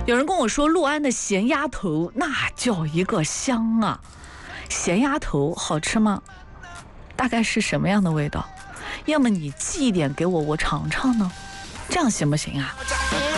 有人跟我说，六安的咸鸭头那叫一个香啊！咸鸭头好吃吗？大概是什么样的味道？要么你寄一点给我，我尝尝呢？这样行不行啊？